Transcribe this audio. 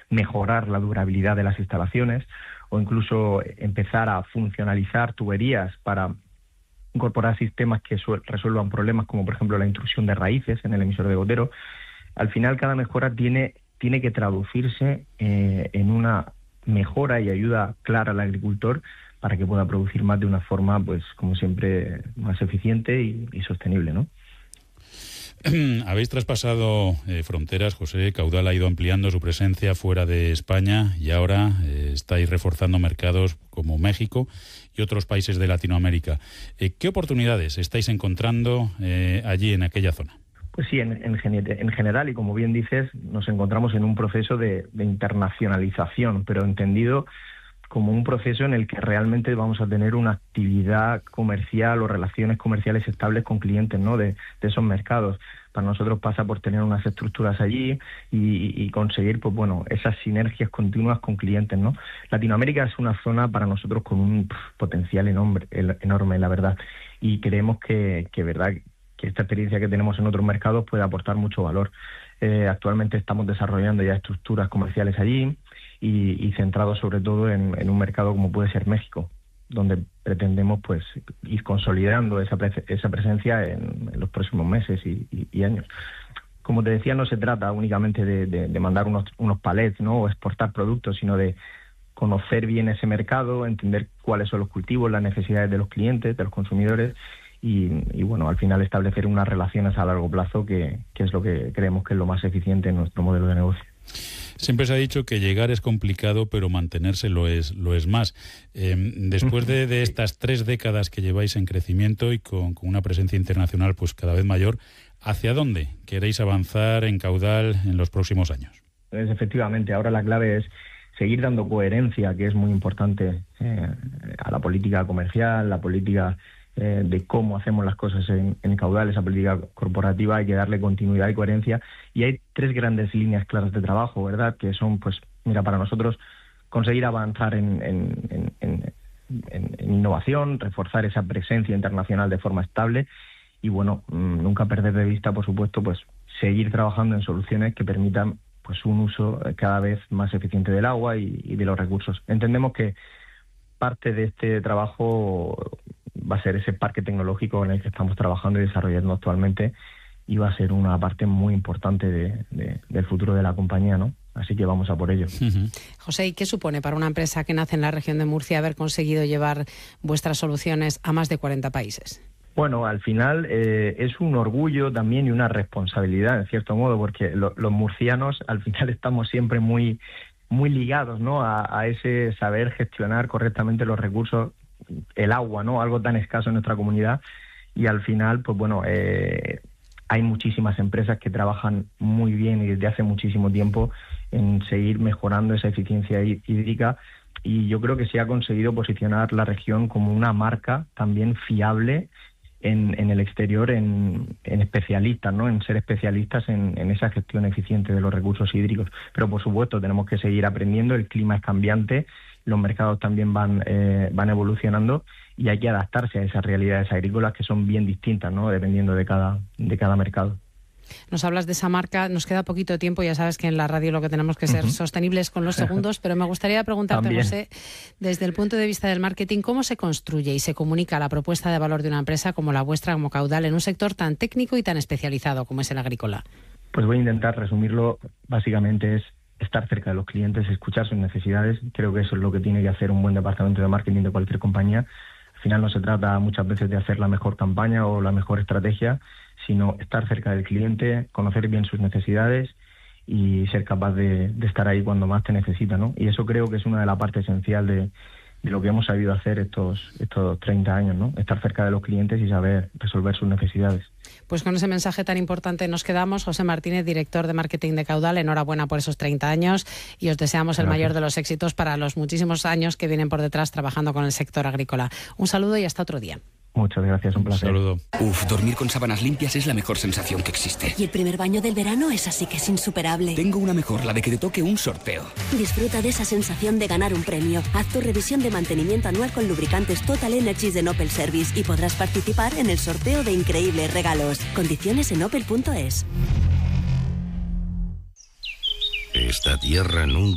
mejorar la durabilidad de las instalaciones o incluso empezar a funcionalizar tuberías para incorporar sistemas que resuelvan problemas como por ejemplo la intrusión de raíces en el emisor de gotero. Al final cada mejora tiene que traducirse en una mejora y ayuda clara al agricultor para que pueda producir más de una forma, pues como siempre, más eficiente y sostenible, ¿no? Habéis traspasado fronteras, José. Caudal ha ido ampliando su presencia fuera de España y ahora estáis reforzando mercados como México y otros países de Latinoamérica. ¿Qué oportunidades estáis encontrando allí en aquella zona? Pues sí, en general, y como bien dices, nos encontramos en un proceso de internacionalización, pero entendido como un proceso en el que realmente vamos a tener una actividad comercial o relaciones comerciales estables con clientes, ¿no?, de esos mercados. Para nosotros pasa por tener unas estructuras allí y conseguir, pues bueno, esas sinergias continuas con clientes, ¿no? Latinoamérica es una zona para nosotros con un potencial enorme, la verdad, y creemos que verdad que esta experiencia que tenemos en otros mercados puede aportar mucho valor. Actualmente estamos desarrollando ya estructuras comerciales allí y centrados sobre todo en un mercado como puede ser México, donde pretendemos pues ir consolidando esa presencia en los próximos meses y años. Como te decía, no se trata únicamente de mandar unos palets, ¿no?, o exportar productos, sino de conocer bien ese mercado, entender cuáles son los cultivos, las necesidades de los clientes, de los consumidores y bueno, al final establecer unas relaciones a largo plazo que es lo que creemos que es lo más eficiente en nuestro modelo de negocio. Siempre se ha dicho que llegar es complicado, pero mantenerse lo es más. Después de estas 3 décadas que lleváis en crecimiento y con una presencia internacional pues cada vez mayor, ¿hacia dónde queréis avanzar en Caudal en los próximos años? Pues efectivamente, ahora la clave es seguir dando coherencia, que es muy importante, a la política comercial, la política de cómo hacemos las cosas en Caudal, esa política corporativa. Hay que darle continuidad y coherencia, y hay 3 grandes líneas claras de trabajo, ¿verdad?, que son, pues mira, para nosotros conseguir avanzar en innovación, reforzar esa presencia internacional de forma estable y bueno, nunca perder de vista, por supuesto, pues seguir trabajando en soluciones que permitan pues un uso cada vez más eficiente del agua y de los recursos. Entendemos que parte de este trabajo va a ser ese parque tecnológico en el que estamos trabajando y desarrollando actualmente, y va a ser una parte muy importante del futuro de la compañía, ¿no? Así que vamos a por ello. José, ¿y qué supone para una empresa que nace en la región de Murcia haber conseguido llevar vuestras soluciones a más de 40 países? Bueno, al final es un orgullo también y una responsabilidad, en cierto modo, porque los murcianos al final estamos siempre muy ligados, ¿no?, a ese saber gestionar correctamente los recursos, el agua, ¿no?, algo tan escaso en nuestra comunidad, y al final, pues bueno, hay muchísimas empresas que trabajan muy bien y desde hace muchísimo tiempo en seguir mejorando esa eficiencia hídrica, y yo creo que se ha conseguido posicionar la región como una marca también fiable en el exterior, en especialistas, ¿no?, en ser especialistas en esa gestión eficiente de los recursos hídricos. Pero por supuesto tenemos que seguir aprendiendo, el clima es cambiante, los mercados también van evolucionando y hay que adaptarse a esas realidades agrícolas que son bien distintas, ¿no?, dependiendo de cada mercado. Nos hablas de esa marca, nos queda poquito tiempo, ya sabes que en la radio lo que tenemos que ser sostenibles con los segundos, pero me gustaría preguntarte, También. José, desde el punto de vista del marketing, ¿cómo se construye y se comunica la propuesta de valor de una empresa como la vuestra, como Caudal, en un sector tan técnico y tan especializado como es el agrícola? Pues voy a intentar resumirlo, básicamente es estar cerca de los clientes, escuchar sus necesidades. Creo que eso es lo que tiene que hacer un buen departamento de marketing de cualquier compañía. Al final no se trata muchas veces de hacer la mejor campaña o la mejor estrategia, sino estar cerca del cliente, conocer bien sus necesidades y ser capaz de estar ahí cuando más te necesita, ¿no? Y eso creo que es una de las partes esenciales de lo que hemos sabido hacer estos 30 años, ¿no? Estar cerca de los clientes y saber resolver sus necesidades. Pues con ese mensaje tan importante nos quedamos. José Martínez, director de marketing de Caudal, enhorabuena por esos 30 años y os deseamos el mayor de los éxitos para los muchísimos años que vienen por detrás trabajando con el sector agrícola. Un saludo y hasta otro día. Muchas gracias, un placer. Un saludo. Dormir con sábanas limpias es la mejor sensación que existe. Y el primer baño del verano es así que es insuperable. Tengo una mejor, la de que te toque un sorteo. Disfruta de esa sensación de ganar un premio. Haz tu revisión de mantenimiento anual con lubricantes Total Energies de Opel Service y podrás participar en el sorteo de increíbles regalos. Condiciones en opel.es. Esta tierra nunca